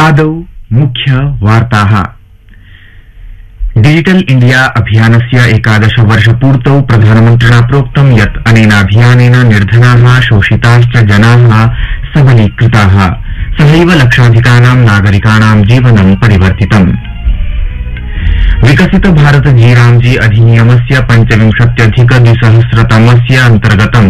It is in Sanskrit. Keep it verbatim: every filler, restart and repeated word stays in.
आदौ मुख्य वार्ताः। डिजिटल इंडिया अभियानस्य एकादश वर्षपूर्तौ प्रधानमन्त्रिणा प्रोक्तं यत् अनेनाभियानेन निर्धनाः शोषिताश्च जनाः सबलीकृताः, सहैव लक्षाधिकानां नागरिकाणां जीवनं परिवर्तितम्। विकसित भारत जी रामजी अधिनियमस्य पंचविंशत्यधिक द्विसहस्रतमस्य अन्तर्गतं